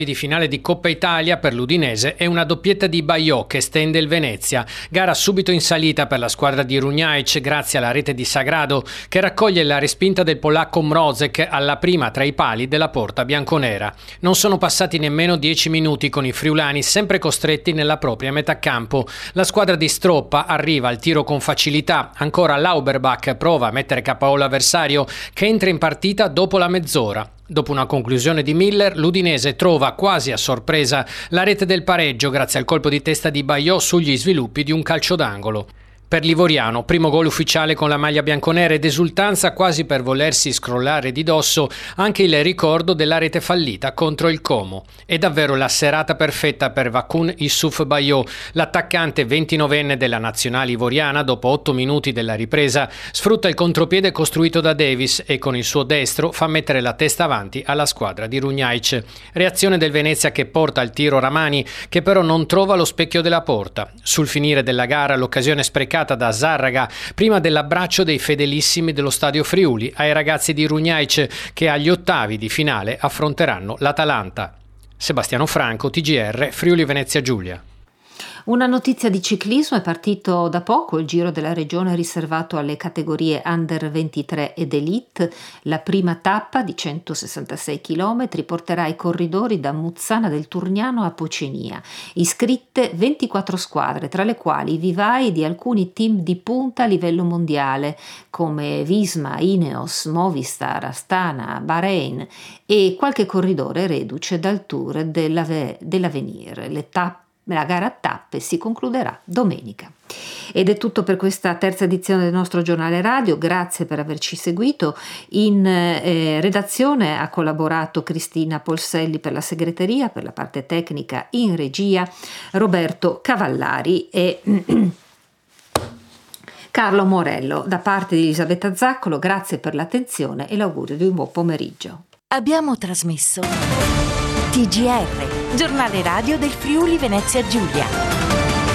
Di finale di Coppa Italia per l'Udinese e una doppietta di Baillot che stende il Venezia. Gara subito in salita per la squadra di Runjaic grazie alla rete di Sagrado che raccoglie la respinta del polacco Mrozek alla prima tra i pali della porta bianconera. Non sono passati nemmeno 10 minuti con i friulani sempre costretti nella propria metà campo. La squadra di Stroppa arriva al tiro con facilità. Ancora Lauberbach prova a mettere KO l'avversario che entra in partita dopo la mezz'ora. Dopo una conclusione di Miller, l'Udinese trova quasi a sorpresa la rete del pareggio grazie al colpo di testa di Baillot sugli sviluppi di un calcio d'angolo. Per l'Ivoriano, primo gol ufficiale con la maglia bianconera ed esultanza quasi per volersi scrollare di dosso anche il ricordo della rete fallita contro il Como. È davvero la serata perfetta per Wakun Issouf Baillot, l'attaccante 29enne della nazionale ivoriana dopo 8 minuti della ripresa, sfrutta il contropiede costruito da Davis e con il suo destro fa mettere la testa avanti alla squadra di Runjaic. Reazione del Venezia che porta al tiro Ramani che però non trova lo specchio della porta. Sul finire della gara l'occasione sprecata da Zarraga prima dell'abbraccio dei fedelissimi dello Stadio Friuli ai ragazzi di Runjaic che agli ottavi di finale affronteranno l'Atalanta. Sebastiano Franco, TGR, Friuli Venezia Giulia. Una notizia di ciclismo: è partito da poco il Giro della Regione riservato alle categorie Under 23 ed Elite. La prima tappa di 166 km porterà i corridori da Muzzana del Turgnano a Pocinia. Iscritte 24 squadre, tra le quali i vivai di alcuni team di punta a livello mondiale come Visma, Ineos, Movistar, Astana, Bahrain e qualche corridore reduce dal Tour dell'Avenir. La gara a tappe si concluderà domenica. Ed è tutto per questa terza edizione del nostro giornale radio. Grazie per averci seguito. In redazione ha collaborato Cristina Polselli per la segreteria, per la parte tecnica in regia Roberto Cavallari e Carlo Morello. Da parte di Elisabetta Zaccolo, grazie per l'attenzione e l'augurio di un buon pomeriggio. Abbiamo trasmesso TGR, giornale radio del Friuli Venezia Giulia.